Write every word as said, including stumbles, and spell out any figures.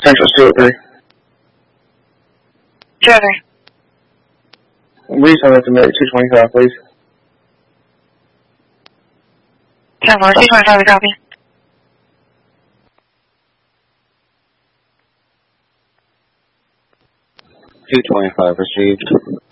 Central two oh three. two oh three. Reason to submit two twenty-five, please. ten four, two twenty-five, we copy. two twenty-five received.